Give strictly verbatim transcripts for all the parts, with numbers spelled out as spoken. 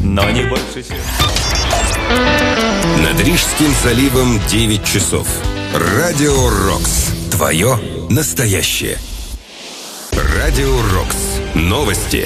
но не больше, чем... Над Рижским заливом девять часов. Радио Рокс. Твое настоящее. Радио Рокс. Новости.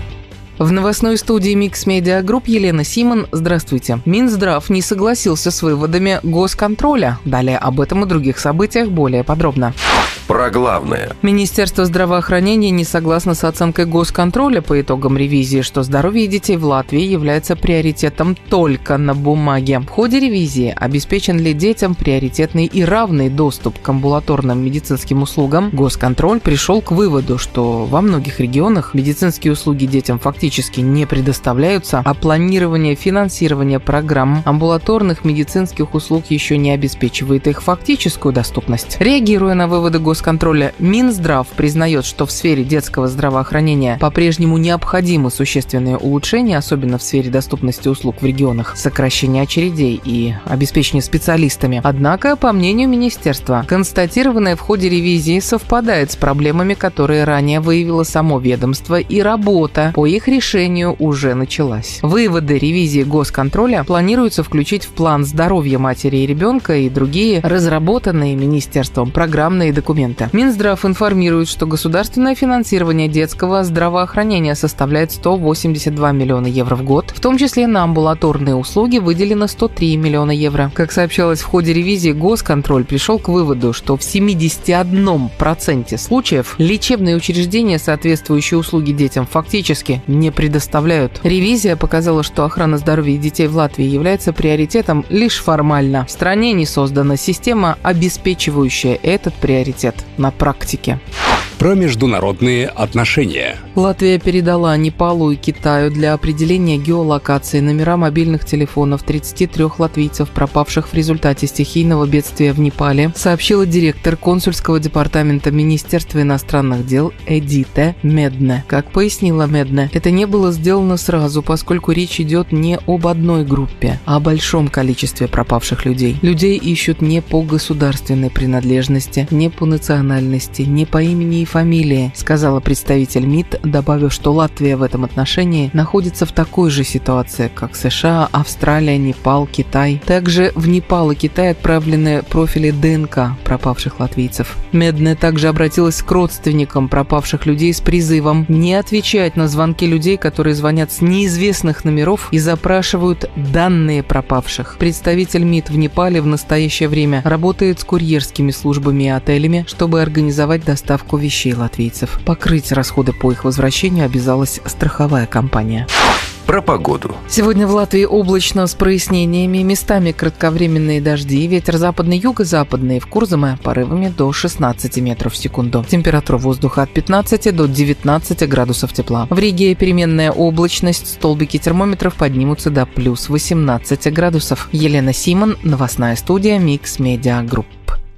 В новостной студии Mix Media Group Елена Симон. Здравствуйте. Минздрав не согласился с выводами госконтроля. Далее об этом и других событиях более подробно. Про главное. Министерство здравоохранения не согласно с оценкой госконтроля по итогам ревизии, что здоровье детей в Латвии является приоритетом только на бумаге. В ходе ревизии обеспечен ли детям приоритетный и равный доступ к амбулаторным медицинским услугам, госконтроль пришел к выводу, что во многих регионах медицинские услуги детям фактически не предоставляются, а планирование финансирования программ амбулаторных медицинских услуг еще не обеспечивает их фактическую доступность. Реагируя на выводы госконтроля, контроля, Минздрав признает, что в сфере детского здравоохранения по-прежнему необходимы существенные улучшения, особенно в сфере доступности услуг в регионах, сокращение очередей и обеспечение специалистами. Однако, по мнению министерства, констатированное в ходе ревизии совпадает с проблемами, которые ранее выявило само ведомство, и работа по их решению уже началась. Выводы ревизии госконтроля планируется включить в план здоровья матери и ребенка и другие разработанные министерством программные документы. Минздрав информирует, что государственное финансирование детского здравоохранения составляет сто восемьдесят два миллиона евро в год, в том числе на амбулаторные услуги выделено сто три миллиона евро. Как сообщалось в ходе ревизии, госконтроль пришел к выводу, что в семьдесят один процент случаев лечебные учреждения соответствующие услуги детям фактически не предоставляют. Ревизия показала, что охрана здоровья детей в Латвии является приоритетом лишь формально. В стране не создана система, обеспечивающая этот приоритет на практике. Про международные отношения. Латвия передала Непалу и Китаю для определения геолокации номера мобильных телефонов тридцати трёх латвийцев, пропавших в результате стихийного бедствия в Непале, сообщила директор консульского департамента Министерства иностранных дел Эдите Медне. Как пояснила Медне, это не было сделано сразу, поскольку речь идет не об одной группе, а о большом количестве пропавших людей. Людей ищут не по государственной принадлежности, не по национальности, не по имени и фамилии, сказала представитель МИД, добавив, что Латвия в этом отношении находится в такой же ситуации, как США, Австралия, Непал, Китай. Также в Непал и Китай отправлены профили ДНК пропавших латвийцев. Медне также обратилась к родственникам пропавших людей с призывом не отвечать на звонки людей, которые звонят с неизвестных номеров и запрашивают данные пропавших. Представитель МИД в Непале в настоящее время работает с курьерскими службами и отелями, чтобы организовать доставку вещей латвийцев. Покрыть расходы по их возвращению обязалась страховая компания. Про погоду. Сегодня в Латвии облачно с прояснениями, местами кратковременные дожди, ветер западный, юго-западный, в Курзаме порывами до шестнадцати метров в секунду. Температура воздуха от пятнадцати до девятнадцати градусов тепла. В Риге переменная облачность, столбики термометров поднимутся до плюс восемнадцати градусов. Елена Симон, новостная студия Mix Media Group.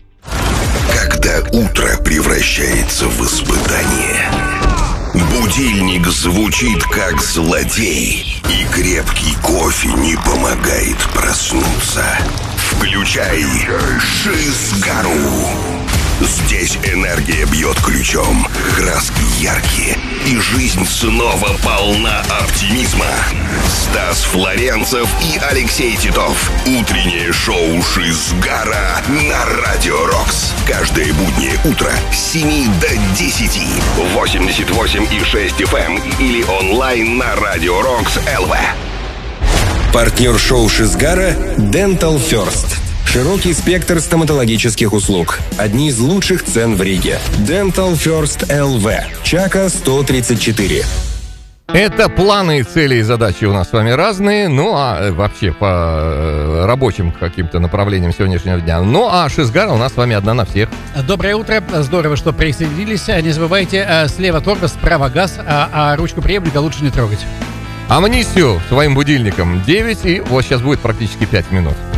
Когда утро превращается в испытание, будильник звучит как злодей, и крепкий кофе не помогает проснуться. Включай Шизгару. Здесь энергия бьет ключом, краски яркие, и жизнь снова полна оптимизма. Стас Флоренцев и Алексей Титов. Утреннее шоу Шизгара на Радио Рокс. Каждое буднее утро с семи до десяти. восемьдесят восемь и шесть эф эм или онлайн на Радио Рокс эл ви. Партнер шоу Шизгара Dental First. Широкий спектр стоматологических услуг. Одни из лучших цен в Риге. Dental First эл ви. Чака сто тридцать четыре. Это планы, цели и задачи у нас с вами разные, ну а вообще по рабочим каким-то направлениям сегодняшнего дня. Ну а Шизгара у нас с вами одна на всех. Доброе утро, здорово, что присоединились. Не забывайте, слева тормоз, справа газ, а, а ручку приемника лучше не трогать. Амнистию своим будильником девять, и вот сейчас будет практически пять минут.